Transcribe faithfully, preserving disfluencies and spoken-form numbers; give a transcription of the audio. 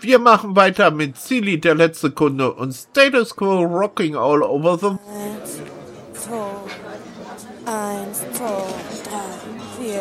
Wir machen weiter mit Silly, der letzte Kunde und Status Quo Rocking All Over the... Eins, zwei, eins, zwei, drei, vier.